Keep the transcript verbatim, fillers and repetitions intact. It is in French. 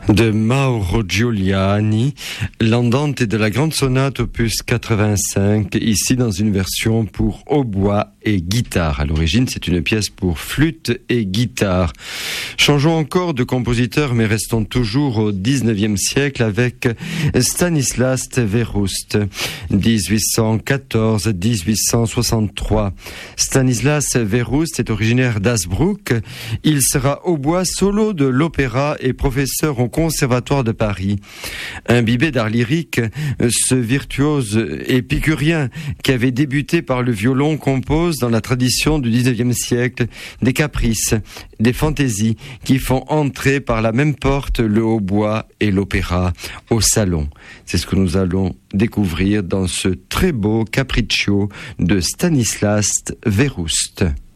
de Mauro Giuliani, l'andante de la grande sonate opus quatre-vingt-cinq, ici dans une version pour hautbois et guitare. À l'origine, c'est une pièce pour flûte et guitare. Changeons encore de compositeur, mais restons toujours au dix-neuvième siècle avec Stanislas Werhust, dix-huit cent quatorze à dix-huit cent soixante-trois. Stanislas Werhust est originaire d'Hasbrook. Il sera hautbois solo de l'opéra et professeur au Conservatoire de Paris. Imbibé d'art lyrique, ce virtuose épicurien qui avait débuté par le violon compose dans la tradition du dix-neuvième siècle des caprices, des fantaisies qui font entrer par la même porte le hautbois et l'opéra au salon. C'est ce que nous allons découvrir dans ce très beau capriccio de Stanislas Werhust.